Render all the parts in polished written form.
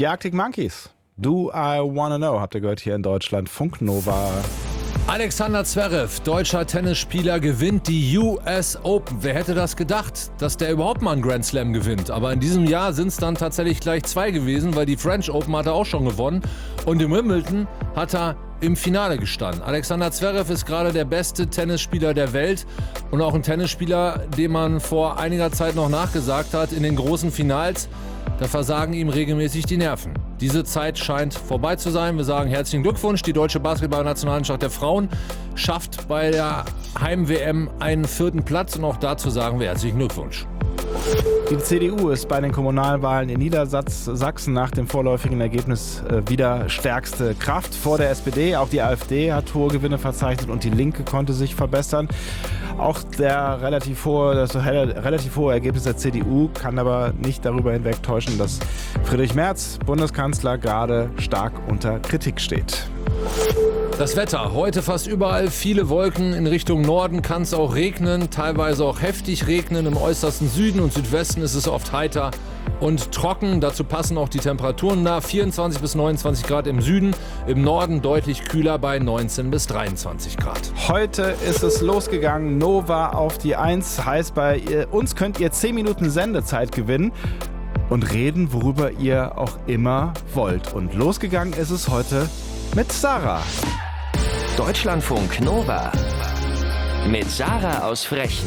Die Arctic Monkeys. Do I Wanna Know, habt ihr gehört hier in Deutschland. Funk Nova. Alexander Zverev, deutscher Tennisspieler, gewinnt die US Open. Wer hätte das gedacht, dass der überhaupt mal einen Grand Slam gewinnt? Aber in diesem Jahr sind es dann tatsächlich gleich 2 gewesen, weil die French Open hat er auch schon gewonnen. Und in Wimbledon hat er im Finale gestanden. Alexander Zverev ist gerade der beste Tennisspieler der Welt und auch ein Tennisspieler, dem man vor einiger Zeit noch nachgesagt hat, in den großen Finals, da versagen ihm regelmäßig die Nerven. Diese Zeit scheint vorbei zu sein. Wir sagen herzlichen Glückwunsch. Die deutsche Basketball-Nationalmannschaft der Frauen schafft bei der Heim-WM einen 4. Platz und auch dazu sagen wir herzlichen Glückwunsch. Die CDU ist bei den Kommunalwahlen in Niedersachsen nach dem vorläufigen Ergebnis wieder stärkste Kraft vor der SPD. Auch die AfD hat hohe Gewinne verzeichnet und die Linke konnte sich verbessern. Auch das relativ hohe Ergebnis der CDU kann aber nicht darüber hinwegtäuschen, dass Friedrich Merz, Bundeskanzler, gerade stark unter Kritik steht. Das Wetter. Heute fast überall viele Wolken. In Richtung Norden kann es auch regnen, teilweise auch heftig regnen. Im äußersten Süden und Südwesten ist es oft heiter und trocken. Dazu passen auch die Temperaturen nach 24 bis 29 Grad im Süden. Im Norden deutlich kühler bei 19 bis 23 Grad. Heute ist es losgegangen. Nova auf die 1. Heißt, bei uns könnt ihr 10 Minuten Sendezeit gewinnen und reden, worüber ihr auch immer wollt. Und losgegangen ist es heute mit Sarah. Deutschlandfunk Nova mit Sarah aus Frechen.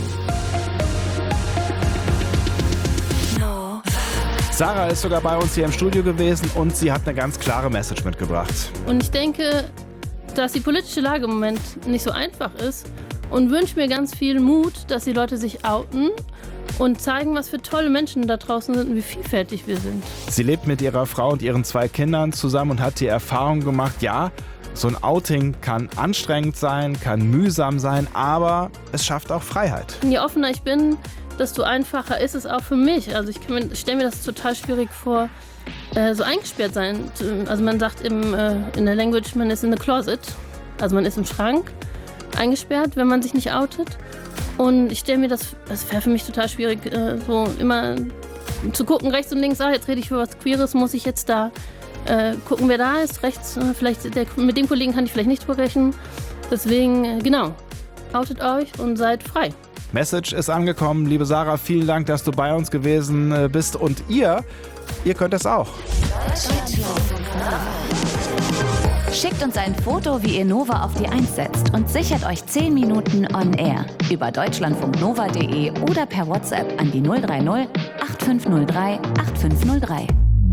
Sarah ist sogar bei uns hier im Studio gewesen und sie hat eine ganz klare Message mitgebracht. Und ich denke, dass die politische Lage im Moment nicht so einfach ist und wünsche mir ganz viel Mut, dass die Leute sich outen und zeigen, was für tolle Menschen da draußen sind und wie vielfältig wir sind. Sie lebt mit ihrer Frau und ihren 2 Kindern zusammen und hat die Erfahrung gemacht, ja, so ein Outing kann anstrengend sein, kann mühsam sein, aber es schafft auch Freiheit. Je offener ich bin, desto einfacher ist es auch für mich. Also ich stelle mir das total schwierig vor, so eingesperrt sein. Also man sagt in der Language, man ist in the closet, also man ist im Schrank eingesperrt, wenn man sich nicht outet. Und ich stelle mir das wäre für mich total schwierig, so immer zu gucken, rechts und links, jetzt rede ich für was Queeres, muss ich jetzt da gucken, wer da ist, rechts, vielleicht mit dem Kollegen kann ich vielleicht nicht drüber rechnen. Deswegen, genau, outet euch und seid frei. Message ist angekommen. Liebe Sarah, vielen Dank, dass du bei uns gewesen bist. Und ihr könnt es auch. Schickt uns ein Foto, wie ihr Nova auf die 1 setzt und sichert euch 10 Minuten on air über deutschlandfunknova.de oder per WhatsApp an die 030 8503 8503.